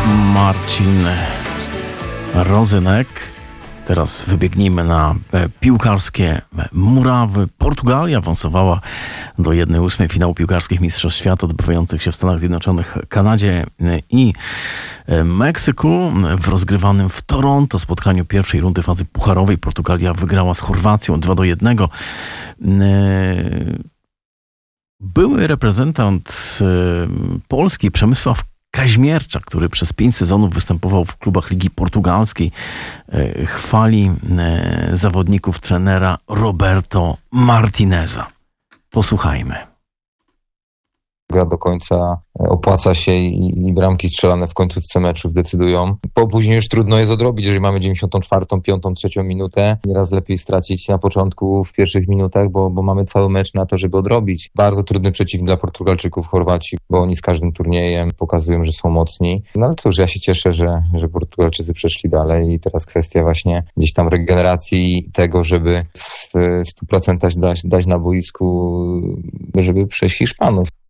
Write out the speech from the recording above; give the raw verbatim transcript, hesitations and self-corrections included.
Marcin Rozynek. Teraz wybiegnijmy na piłkarskie murawy. Portugalia awansowała do jednej ósmej finału piłkarskich Mistrzostw Świata odbywających się w Stanach Zjednoczonych, Kanadzie i Meksyku. W rozgrywanym w Toronto spotkaniu pierwszej rundy fazy pucharowej Portugalia wygrała z Chorwacją dwa do jednego. Były reprezentant Polski Przemysław Kaźmierczak, który przez pięć sezonów występował w klubach Ligi Portugalskiej, chwali zawodników trenera Roberto Martineza. Posłuchajmy. Gra do końca opłaca się i, i bramki strzelane w końcówce meczów decydują. Po później już trudno jest odrobić, jeżeli mamy dziewięćdziesiątą czwartą, piątą, trzecią minutę. Nieraz lepiej stracić na początku, w pierwszych minutach, bo, bo mamy cały mecz na to, żeby odrobić. Bardzo trudny przeciwnik dla Portugalczyków, Chorwaci, bo oni z każdym turniejem pokazują, że są mocni. No ale cóż, ja się cieszę, że, że Portugalczycy przeszli dalej i teraz kwestia właśnie gdzieś tam regeneracji tego, żeby w stu procentach dać, dać na boisku, żeby przejść Hiszpanów.